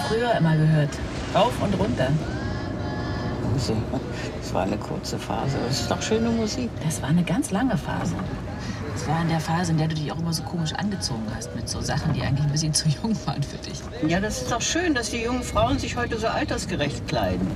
früher immer gehört. Rauf und runter. Also, das war eine kurze Phase. Das ist doch schöne Musik. Das war eine ganz lange Phase. Das war in der Phase, in der du dich auch immer so komisch angezogen hast. Mit so Sachen, die eigentlich ein bisschen zu jung waren für dich. Ja, das ist doch schön, dass die jungen Frauen sich heute so altersgerecht kleiden.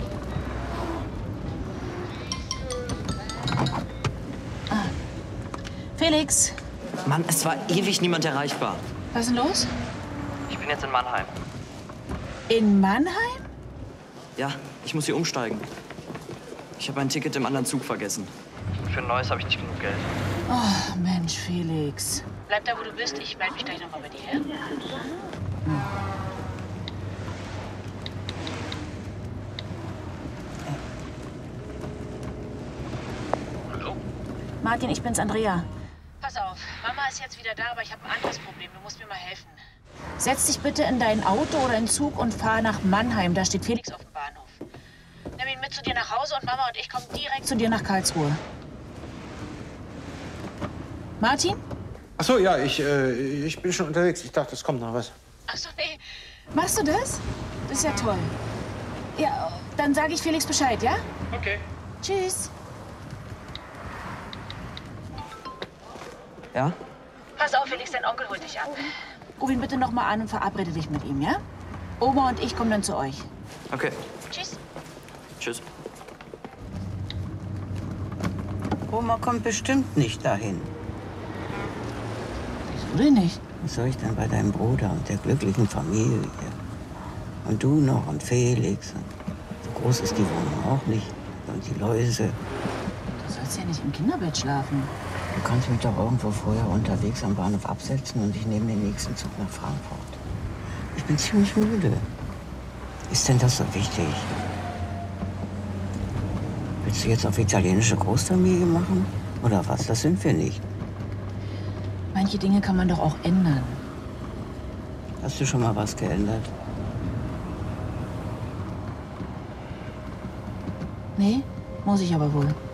Felix, Mann, es war ewig niemand erreichbar. was ist denn los? Ich bin jetzt in Mannheim. In Mannheim? Ja, ich muss hier umsteigen. Ich habe ein Ticket im anderen Zug vergessen. Für ein neues habe ich nicht genug Geld. Oh, Mensch, Felix. Bleib da, wo du bist. Ich melde mich gleich noch mal bei dir. Hallo? Martin, ich bin's, Andrea. Pass auf, Mama ist jetzt wieder da, aber ich habe ein anderes Problem. Du musst mir mal helfen. Setz dich bitte in dein Auto oder in den Zug und fahr nach Mannheim. Da steht Felix auf dem Bahnhof. Nimm ihn mit zu dir nach Hause und Mama und ich kommen direkt zu dir nach Karlsruhe. Martin? Ach so, ja, ich bin schon unterwegs. Ich dachte, es kommt noch was. Ach so, nee. Machst du das? Das ist ja toll. Ja, dann sage ich Felix Bescheid, ja? Okay. Tschüss. Ja? Pass auf, Felix, dein Onkel holt dich ab. Ruf ihn bitte noch mal an und verabrede dich mit ihm, ja? Oma und ich kommen dann zu euch. Okay. Tschüss. Tschüss. Oma kommt bestimmt nicht dahin. Wieso denn nicht? Was soll ich denn bei deinem Bruder und der glücklichen Familie? Und du noch und Felix. So groß ist die Wohnung auch nicht. Und die Läuse. Du sollst ja nicht im Kinderbett schlafen. Du kannst mich doch irgendwo vorher unterwegs am Bahnhof absetzen und ich nehme den nächsten Zug nach Frankfurt. Ich bin ziemlich müde. Ist denn das so wichtig? Willst du jetzt auf italienische Großfamilie machen? Oder was? Das sind wir nicht. Manche Dinge kann man doch auch ändern. Hast du schon mal was geändert? Nee, muss ich aber wohl.